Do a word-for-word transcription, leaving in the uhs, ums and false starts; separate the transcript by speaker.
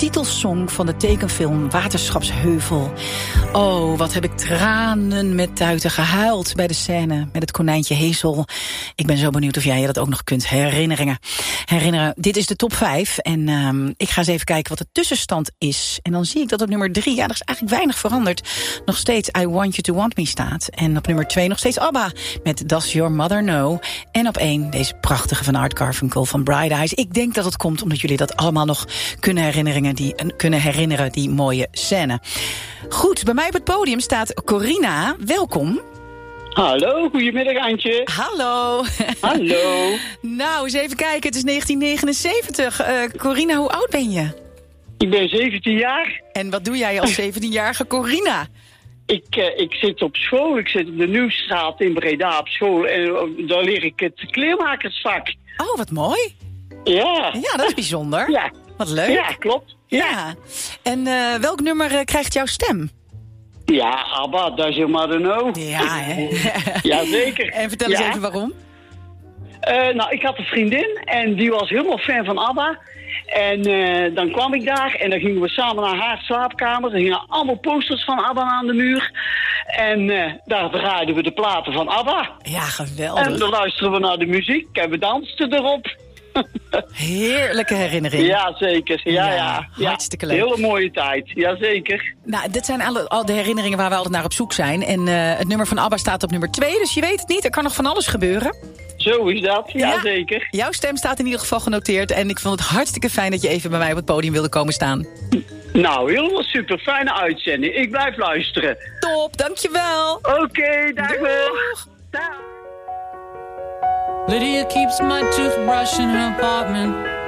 Speaker 1: titelsong van de tekenfilm Waterschapsheuvel. Oh, wat heb ik tranen met tuiten gehuild bij de scène met het konijntje Hazel. Ik ben zo benieuwd of jij je dat ook nog kunt herinneren. Herinneren. Dit is de top vijf en um, ik ga eens even kijken wat de tussenstand is. En dan zie ik dat op nummer drie, ja, er is eigenlijk weinig veranderd, nog steeds I Want You To Want Me staat. En op nummer twee nog steeds ABBA met Does Your Mother Know. En op één deze prachtige van Art Garfunkel van Bright Eyes. Ik denk dat het komt omdat jullie dat allemaal nog kunnen herinneren, die, kunnen herinneren, die mooie scène. Goed, bij mij op het podium staat Corina. Welkom.
Speaker 2: Hallo, goedemiddag Antje.
Speaker 1: Hallo.
Speaker 2: Hallo.
Speaker 1: Nou, eens even kijken, het is negentien negenenzeventig. Uh, Corina, hoe oud ben je?
Speaker 2: Ik ben zeventien jaar.
Speaker 1: En wat doe jij als zeventienjarige Corina?
Speaker 2: Ik, uh, ik zit op school, ik zit op de Nieuwstraat in Breda op school en uh, daar leer ik het kleermakersvak.
Speaker 1: Oh, wat mooi.
Speaker 2: Ja.
Speaker 1: Ja, dat is bijzonder.
Speaker 2: Ja.
Speaker 1: Wat leuk.
Speaker 2: Ja, klopt. Ja.
Speaker 1: Ja. En uh, welk nummer uh, krijgt jouw stem?
Speaker 2: Ja, ABBA, Does Your Mother Know.
Speaker 1: Ja, hè?
Speaker 2: Jazeker.
Speaker 1: En vertel eens
Speaker 2: ja.
Speaker 1: even waarom.
Speaker 2: Uh, nou, ik had een vriendin en die was helemaal fan van ABBA. En uh, dan kwam ik daar en dan gingen we samen naar haar slaapkamer. Er hingen allemaal posters van ABBA aan de muur. En uh, daar draaiden we de platen van ABBA.
Speaker 1: Ja, geweldig.
Speaker 2: En dan luisterden we naar de muziek en we dansten erop.
Speaker 1: Heerlijke herinnering.
Speaker 2: Ja, zeker. Ja, ja, ja.
Speaker 1: Hartstikke leuk.
Speaker 2: Hele mooie tijd. Jazeker.
Speaker 1: Nou, dit zijn alle, al de herinneringen waar we altijd naar op zoek zijn. En uh, het nummer van ABBA staat op nummer twee, dus je weet het niet. Er kan nog van alles gebeuren.
Speaker 2: Zo is dat, jazeker.
Speaker 1: Ja, jouw stem staat in ieder geval genoteerd. En ik vond het hartstikke fijn dat je even bij mij op het podium wilde komen staan.
Speaker 2: Nou, helemaal super. Fijne uitzending. Ik blijf luisteren.
Speaker 1: Top, dankjewel.
Speaker 2: Oké, okay, dag wel. Dag.
Speaker 3: Lydia keeps my toothbrush in her apartment.